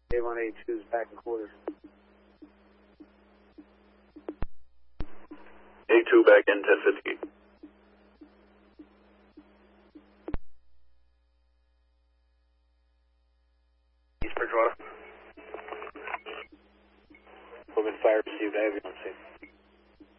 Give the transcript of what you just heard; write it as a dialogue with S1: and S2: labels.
S1: A1A2 is back in quarters.
S2: A2 back in 1050.
S1: East Bridgewater. Logan Fire received. I have you on scene.